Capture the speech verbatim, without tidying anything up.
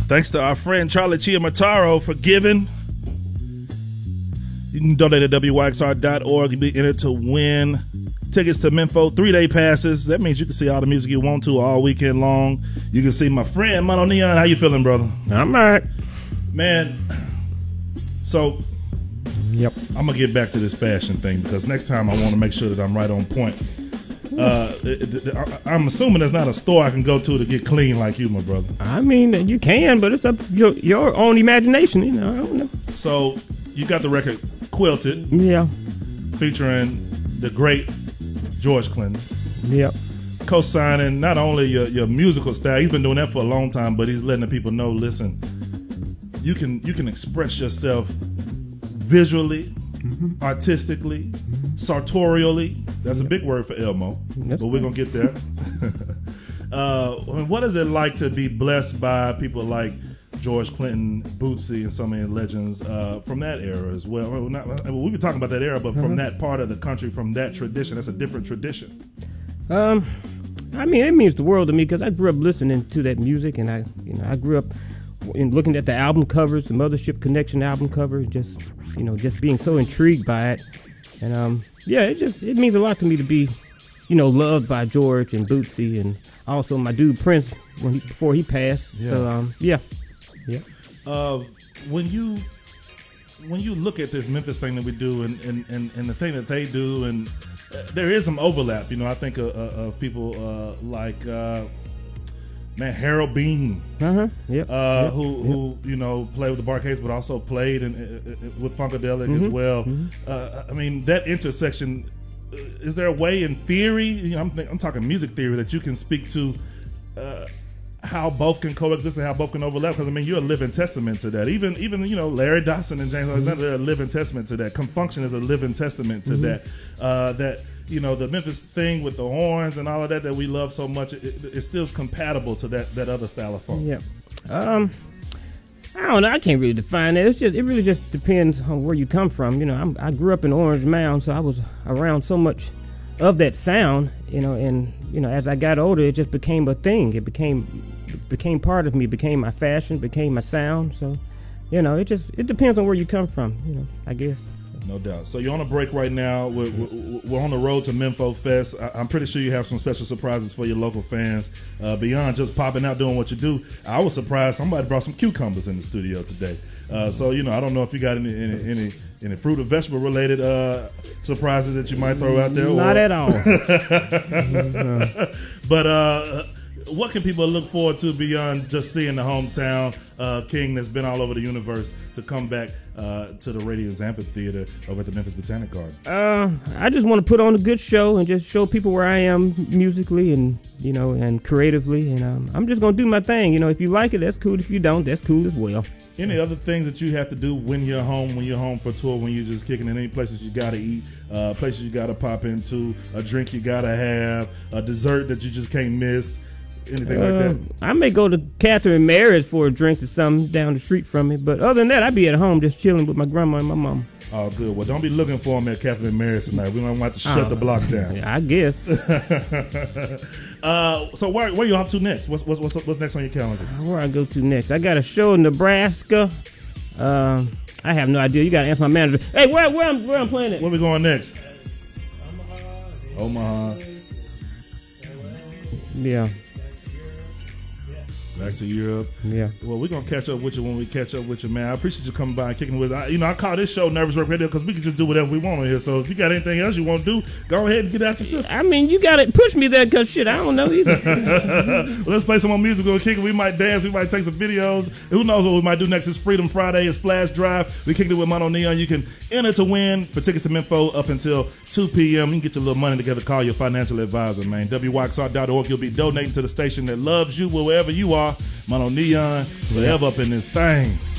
Thanks to our friend Charlie Chiamataro for giving. You can donate at W Y X R dot org and be entered to win tickets to Menfo three-day passes. That means you can see all the music you want to all weekend long. You can see my friend Mono Neon. How you feeling, brother? I'm all right. Man, so yep. I'm going to get back to this fashion thing because next time I want to make sure that I'm right on point. Uh, it, it, I'm assuming there's not a store I can go to to get clean like you, my brother. I mean, you can, but it's up to your, your own imagination. You know, I don't know. So you got the record Quilted. Yeah. Featuring the great George Clinton. Yep. Co-signing not only your, your musical style, he's been doing that for a long time, but he's letting the people know, listen, you can you can express yourself visually, mm-hmm. artistically, mm-hmm. sartorially. That's yep. a big word for Elmo, That's but we're going to get there. uh, what is it like to be blessed by people like George Clinton, Bootsy, and so many legends uh, from that era as well? well not, we've been talking about that era, but from uh-huh. that part of the country, from that tradition, that's a different tradition. Um, I mean, it means the world to me because I grew up listening to that music, and I, you know, I grew up in looking at the album covers, the Mothership Connection album cover, just, you know, just being so intrigued by it, and um, yeah, it just it means a lot to me to be, you know, loved by George and Bootsy, and also my dude Prince when he, before he passed. Yeah. So um, yeah. Yeah. Uh, when you when you look at this Memphis thing that we do and, and, and, and the thing that they do, and uh, there is some overlap. You know, I think of, of people uh, like uh, man Harold Bean, uh-huh. yep. Uh, yep. who yep. who you know played with the Bar-Kays, but also played in, uh, with Funkadelic mm-hmm. as well. Mm-hmm. Uh, I mean, that intersection. Is there a way in theory? You know, I'm I'm talking music theory that you can speak to. Uh, how both can coexist and how both can overlap, because I mean you're a living testament to that. Even even you know Larry Dawson and James Alexander, they're a living testament to that. Confunction is a living testament to mm-hmm. that. Uh, that you know the Memphis thing with the horns and all of that that we love so much, it, it still compatible to that that other style of funk. Yeah. Um. I don't know. I can't really define it. It's just it really just depends on where you come from. You know, I'm, I grew up in Orange Mound, so I was around so much of that sound. You know, and you know as I got older, it just became a thing. It became it became part of me. Became my fashion. Became my sound. So, you know, it just it depends on where you come from. You know, I guess. No doubt. So you're on a break right now. We're, we're, we're on the road to Menfo Fest. I, I'm pretty sure you have some special surprises for your local fans. Uh, beyond just popping out doing what you do, I was surprised somebody brought some cucumbers in the studio today. Uh, so you know, I don't know if you got any any any, any fruit or vegetable related uh, surprises that you might throw out there. Not or... at all. But uh, what can people look forward to beyond just seeing the hometown uh, king that's been all over the universe to come back uh, to the Radiance Amphitheater over at the Memphis Botanic Garden? Uh, I just want to put on a good show and just show people where I am musically and, you know, and creatively. And um, I'm just going to do my thing. You know, if you like it, that's cool. If you don't, that's cool as well. Any other things that you have to do when you're home, when you're home for tour, when you're just kicking in, any places you got to eat, uh, places you got to pop into, a drink you got to have, a dessert that you just can't miss? Anything uh, like that? I may go to Catherine Mary's for a drink or something down the street from me, but other than that, I'd be at home just chilling with my grandma and my mom. Oh, good. Well, don't be looking for them at Catherine Mary's tonight. We don't want to shut oh, the block down. Yeah, I guess. uh, so where where you off to next? What's, what's what's what's next on your calendar? Where I go to next? I got a show in Nebraska. Um, I have no idea. You got to ask my manager. Hey, where where I'm where I'm playing it? Where we going next? Omaha. Omaha. Yeah. Back to Europe. Yeah. Well, we're going to catch up with you when we catch up with you, man. I appreciate you coming by and kicking with us. I, you know, I call this show Nervous Rep Radio because we can just do whatever we want on here. So if you got anything else you want to do, go ahead and get out your system. I mean, you got to push me there because, shit, I don't know either. Well, let's play some more music. We're going to kick it. We might dance. We might take some videos. Who knows what we might do next? It's Freedom Friday. It's Flash Drive. We kicked it with Mono Neon. You can enter to win for tickets to Menfo up until two p.m. You can get your little money together. Call your financial advisor, man. W Y X R dot org. You'll be donating to the station that loves you wherever you are. Mono Neon, forever up in this thing.